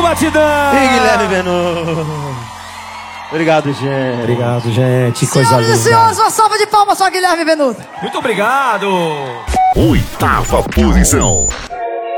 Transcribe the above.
Batidão! E Guilherme Benuto. Obrigado, gente. Obrigado, gente. Coisa Senhoras e linda. senhores, uma salva de palmas para Guilherme Benuto. Muito obrigado! 8ª posição.